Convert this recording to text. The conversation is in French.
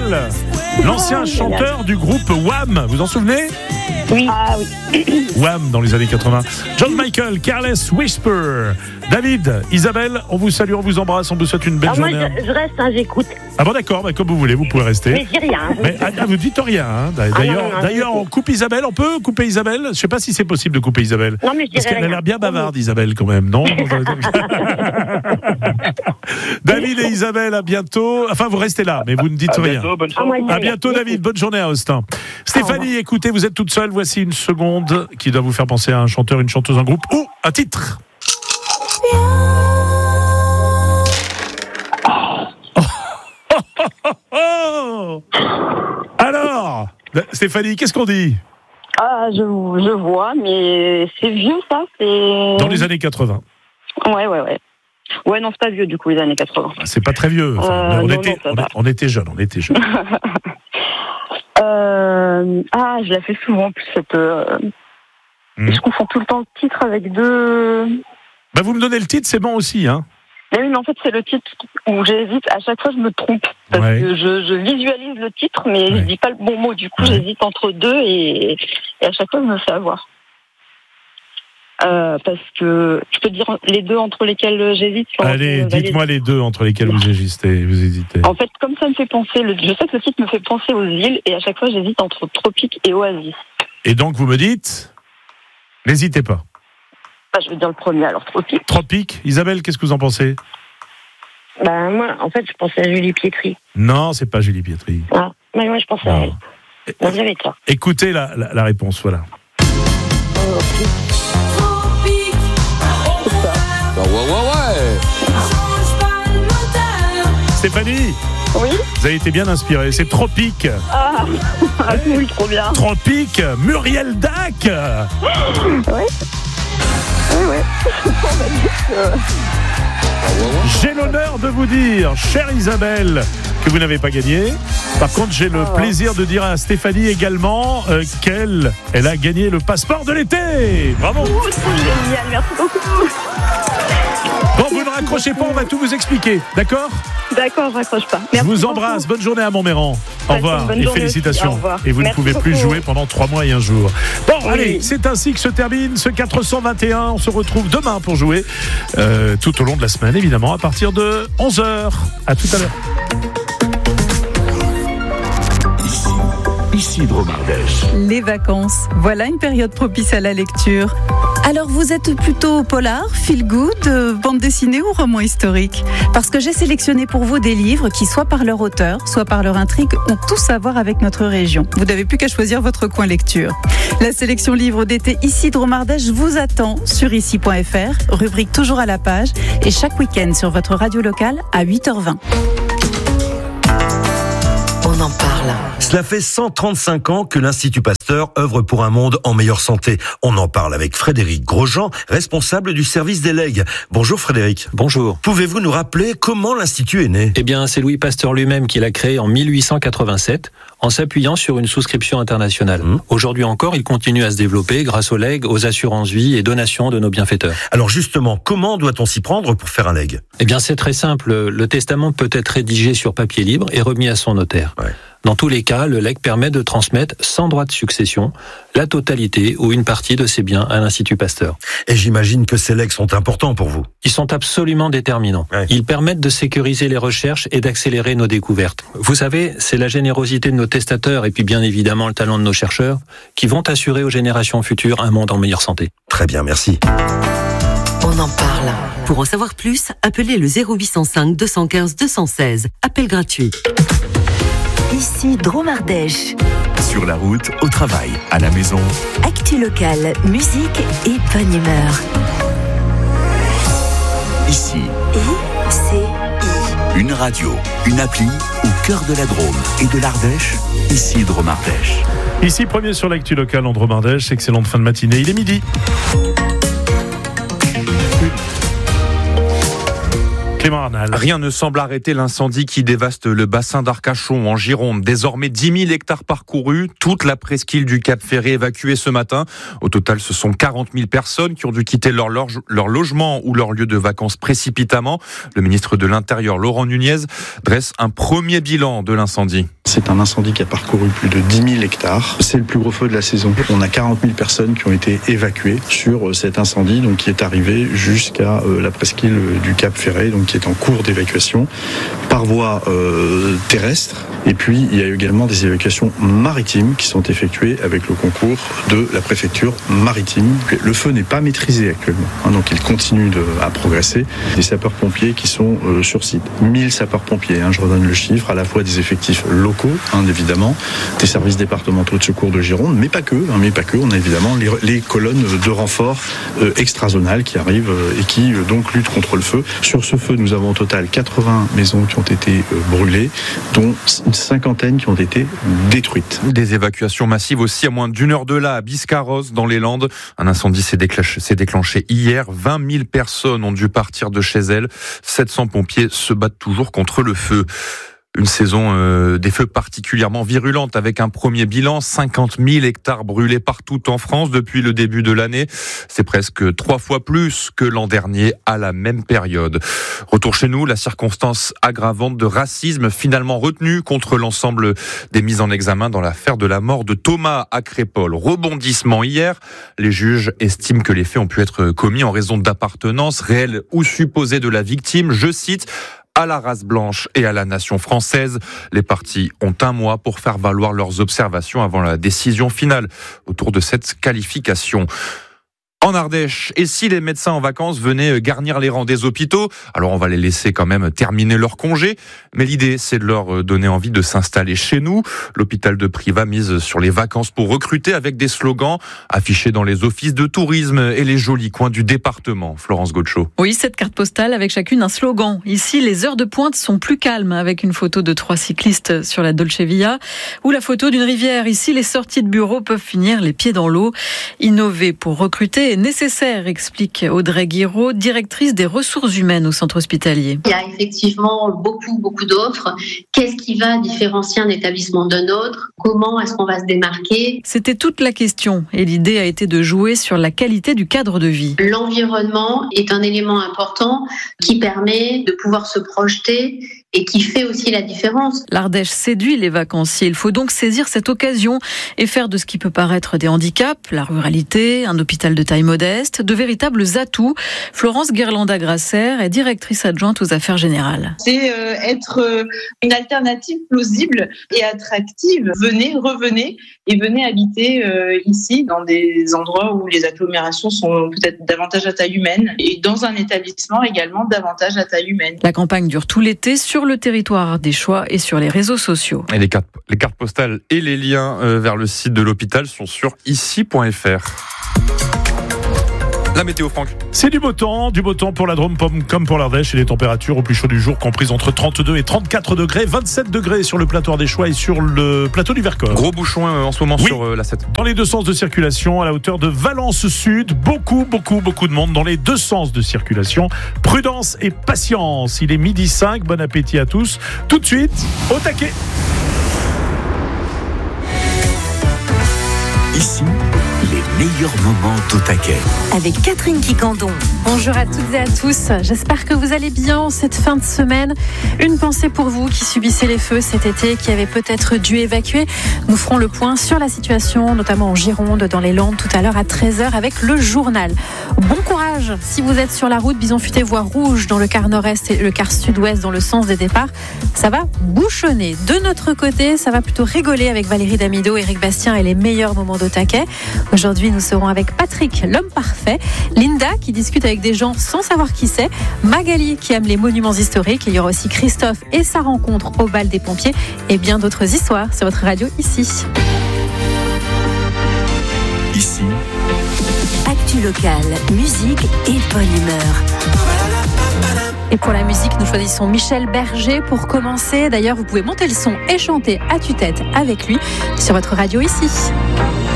Michael, l'ancien chanteur du groupe Wham, vous en souvenez ? Oui. Ah oui. Wham dans les années 80. George Michael, Careless Whisper. David, Isabelle, on vous salue, on vous embrasse, on vous souhaite une belle journée. Moi, je reste, j'écoute. Ah bon, d'accord, comme vous voulez, vous pouvez rester. Mais je dis rien. Mais vous dites rien. Hein. D'ailleurs, on coupe Isabelle, on peut couper Isabelle ? Je ne sais pas si c'est possible de couper Isabelle. Non, mais je dirais parce qu'elle a rien. l'air bien bavarde, Isabelle, quand même, non ? David et Isabelle, à bientôt. Enfin, vous restez là, mais vous ne dites rien. Bientôt, bonne soirée. À bientôt, David. Bonne journée à Austin. Stéphanie, écoutez, vous êtes toute seule. Voici une seconde qui doit vous faire penser à un chanteur, une chanteuse, un groupe ou un titre. Alors, Stéphanie, qu'est-ce qu'on dit ? Ah, je vois, mais c'est vieux, ça, c'est... Dans les années 80. Ouais. Ouais, non, c'est pas vieux, du coup, les années 80. C'est pas très vieux. Enfin, on était jeunes. Je la fais souvent, en plus, je confonds tout le temps le titre avec deux... Bah, vous me donnez le titre, c'est bon aussi, hein. Mais oui, mais en fait, c'est le titre où j'hésite. À chaque fois, je me trompe. Parce que je visualise le titre, mais je dis pas le bon mot. Du coup, j'hésite entre deux et à chaque fois, je me fais avoir. Parce que je peux dire les deux entre lesquels j'hésite. Allez, dites-moi les deux entre lesquels vous hésitez. En fait, comme ça me fait penser, je sais que ce titre me fait penser aux îles et à chaque fois, j'hésite entre Tropique et Oasis. Et donc, vous me dites, n'hésitez pas. Je vais dire le premier, alors Tropique. Tropique. Isabelle, qu'est-ce que vous en pensez ? Moi, en fait, je pensais à Julie Pietri. Non, c'est pas Julie Pietri. Ah, moi, je pensais à elle. Moi, j'avais tort. Écoutez la réponse, voilà. Stéphanie ? Oui. Vous avez été bien inspirée. C'est Tropique. Oui, trop bien. Tropique, Muriel Dac. Oui. J'ai l'honneur de vous dire, chère Isabelle, que vous n'avez pas gagné. Par contre, j'ai le plaisir de dire à Stéphanie également qu'elle a gagné le passeport de l'été. Bravo. C'est génial, merci beaucoup. Bon, vous ne raccrochez pas, on va tout vous expliquer, d'accord ? D'accord, je raccroche pas. Je vous embrasse, bonne journée à Montméran. Au revoir et félicitations. Revoir. Et vous Merci ne pouvez plus beaucoup. jouer pendant 3 mois et 1 jour. Bon, allez, c'est ainsi que se termine ce 421. On se retrouve demain pour jouer tout au long de la semaine, évidemment, à partir de 11h. À tout à l'heure. Ici Dromardèche. Les vacances, voilà une période propice à la lecture. Alors vous êtes plutôt polar, feel good, bande dessinée ou roman historique ? Parce que j'ai sélectionné pour vous des livres qui, soit par leur auteur, soit par leur intrigue, ont tous à voir avec notre région. Vous n'avez plus qu'à choisir votre coin lecture. La sélection livre d'été Ici Dromardèche vous attend sur ici.fr, rubrique toujours à la page, et chaque week-end sur votre radio locale à 8h20. On en parle. Cela fait 135 ans que l'Institut Pasteur œuvre pour un monde en meilleure santé. On en parle avec Frédéric Grosjean, responsable du service des legs. Bonjour Frédéric. Bonjour. Pouvez-vous nous rappeler comment l'Institut est né ? Eh bien, c'est Louis Pasteur lui-même qui l'a créé en 1887 en s'appuyant sur une souscription internationale. Aujourd'hui encore, il continue à se développer grâce aux legs, aux assurances vie et donations de nos bienfaiteurs. Alors justement, comment doit-on s'y prendre pour faire un leg ? Eh bien, c'est très simple. Le testament peut être rédigé sur papier libre et remis à son notaire. Dans tous les cas, le legs permet de transmettre sans droit de succession la totalité ou une partie de ses biens à l'Institut Pasteur. Et j'imagine que ces legs sont importants pour vous. Ils sont absolument déterminants. Ils permettent de sécuriser les recherches et d'accélérer nos découvertes. Vous savez, c'est la générosité de nos testateurs et puis bien évidemment le talent de nos chercheurs qui vont assurer aux générations futures un monde en meilleure santé. Très bien, merci. On en parle. Pour en savoir plus, appelez le 0805 215 216. Appel gratuit. Ici Dromardèche. Sur la route, au travail, à la maison. Actu locale, musique et bonne humeur. Ici. ICI. Une radio, une appli au cœur de la Drôme et de l'Ardèche. Ici Dromardèche. Ici, premier sur l'actu locale en Dromardèche. Excellente fin de matinée. Il est midi. Rien ne semble arrêter l'incendie qui dévaste le bassin d'Arcachon en Gironde. Désormais 10 000 hectares parcourus, toute la presqu'île du Cap Ferré évacuée ce matin. Au total, ce sont 40 000 personnes qui ont dû quitter leur logement ou leur lieu de vacances précipitamment. Le ministre de l'Intérieur, Laurent Nunez, dresse un premier bilan de l'incendie. C'est un incendie qui a parcouru plus de 10 000 hectares. C'est le plus gros feu de la saison. On a 40 000 personnes qui ont été évacuées sur cet incendie, donc qui est arrivé jusqu'à la presqu'île du Cap Ferret, donc qui est en cours d'évacuation par voie terrestre. Et puis, il y a également des évacuations maritimes qui sont effectuées avec le concours de la préfecture maritime. Le feu n'est pas maîtrisé actuellement, donc il continue à progresser. Des sapeurs-pompiers qui sont sur site. 1000 sapeurs-pompiers, je redonne le chiffre, à la fois des effectifs locaux, évidemment, des services départementaux de secours de Gironde, mais pas que. On a évidemment les colonnes de renfort extrazonales qui arrivent et qui donc luttent contre le feu. Sur ce feu, nous avons au total 80 maisons qui ont été brûlées, dont une cinquantaine qui ont été détruites. Des évacuations massives aussi à moins d'une heure de là, à Biscarrosse, dans les Landes. Un incendie s'est déclenché hier. 20 000 personnes ont dû partir de chez elles. 700 pompiers se battent toujours contre le feu. Une saison des feux particulièrement virulente avec un premier bilan, 50 000 hectares brûlés partout en France depuis le début de l'année. C'est presque 3 fois plus que l'an dernier à la même période. Retour chez nous, la circonstance aggravante de racisme finalement retenue contre l'ensemble des mises en examen dans l'affaire de la mort de Thomas à Crépol. Rebondissement hier, les juges estiment que les faits ont pu être commis en raison d'appartenance réelle ou supposée de la victime. Je cite, à la race blanche et à la nation française. Les parties ont un mois pour faire valoir leurs observations avant la décision finale autour de cette qualification. En Ardèche, et si les médecins en vacances venaient garnir les rangs des hôpitaux, alors on va les laisser quand même terminer leur congé, mais l'idée c'est de leur donner envie de s'installer chez nous. L'hôpital de Privas mise sur les vacances pour recruter avec des slogans affichés dans les offices de tourisme et les jolis coins du département. Florence Gaucho. Oui, cette carte postale avec chacune un slogan. Ici, les heures de pointe sont plus calmes, avec une photo de 3 cyclistes sur la Dolce Via ou la photo d'une rivière. Ici, les sorties de bureau peuvent finir les pieds dans l'eau. Innover pour recruter est nécessaire, explique Audrey Guiraud, directrice des ressources humaines au centre hospitalier. Il y a effectivement beaucoup d'offres. Qu'est-ce qui va différencier un établissement d'un autre ? Comment est-ce qu'on va se démarquer ? C'était toute la question et l'idée a été de jouer sur la qualité du cadre de vie. L'environnement est un élément important qui permet de pouvoir se projeter et qui fait aussi la différence. L'Ardèche séduit les vacanciers. Il faut donc saisir cette occasion et faire de ce qui peut paraître des handicaps, la ruralité, un hôpital de taille modeste, de véritables atouts. Florence Guirlanda-Grasser est directrice adjointe aux affaires générales. C'est être une alternative plausible et attractive. Revenez et venez habiter ici dans des endroits où les agglomérations sont peut-être davantage à taille humaine et dans un établissement également davantage à taille humaine. La campagne dure tout l'été sur le territoire des choix et sur les réseaux sociaux. Et les cartes postales et les liens vers le site de l'hôpital sont sur ici.fr. La météo, Franck. C'est du beau temps pour la Drôme comme pour l'Ardèche et les températures au plus chaud du jour comprises entre 32 et 34 degrés, 27 degrés sur le plateau ardéchois et sur le plateau du Vercors. Gros bouchon en ce moment sur la 7. Dans les deux sens de circulation, à la hauteur de Valence Sud, beaucoup de monde dans les deux sens de circulation. Prudence et patience. Il est 12h05, bon appétit à tous. Tout de suite, au taquet. Ici, les meilleurs moments au taquet. Avec Catherine Quicandon. Bonjour à toutes et à tous. J'espère que vous allez bien en cette fin de semaine. Une pensée pour vous qui subissez les feux cet été, qui avez peut-être dû évacuer. Nous ferons le point sur la situation, notamment en Gironde, dans les Landes, tout à l'heure à 13h avec le journal. Bon courage si vous êtes sur la route. Bison-Futé voie rouge dans le quart nord-est et le quart sud-ouest dans le sens des départs. Ça va bouchonner. De notre côté, ça va plutôt rigoler avec Valérie Damido, Éric Bastien et les meilleurs moments de taquet. Aujourd'hui, nous serons avec Patrick, l'homme parfait, Linda qui discute avec des gens sans savoir qui c'est, Magali qui aime les monuments historiques, il y aura aussi Christophe et sa rencontre au bal des pompiers et bien d'autres histoires sur votre radio ici. Ici. Actu locale, musique et bonne humeur. Et pour la musique, nous choisissons Michel Berger pour commencer. D'ailleurs, vous pouvez monter le son et chanter à tue-tête avec lui sur votre radio ici.